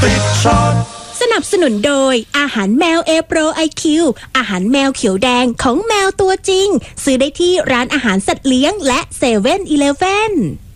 Big Shot สนับสนุนโดยอาหารแมว A Pro IQ อาหารแมวเขียวแดงของแมวตัวจริงซื้อได้ที่ร้านอาหารสัตว์เลี้ยงและ7-Eleven